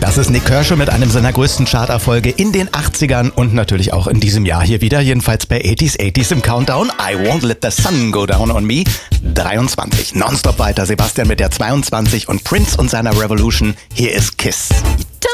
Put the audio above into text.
Das ist Nik Kershaw mit einem seiner größten Charterfolge in den 80ern und natürlich auch in diesem Jahr hier wieder, jedenfalls bei 80s im Countdown. I Won't Let the Sun Go Down on Me, 23. Nonstop weiter, Sebastian mit der 22 und Prince und seiner Revolution. Hier ist Kiss.